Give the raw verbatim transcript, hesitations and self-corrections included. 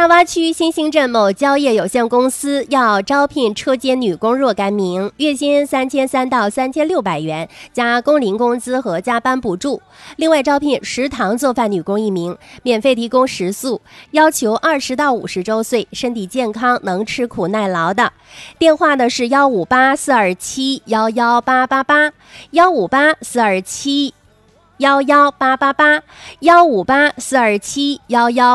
大洼区新兴镇某蕉业有限公司要招聘车间女工若干名，月薪三千三到三千六百元，加工龄工资和加班补助。另外招聘食堂做饭女工一名，免费提供食宿，要求二十到五十周岁，身体健康，能吃苦耐劳的。电话呢是幺五八四二七幺幺八八八，幺五八四二七幺幺八八八，幺五八四二七幺幺。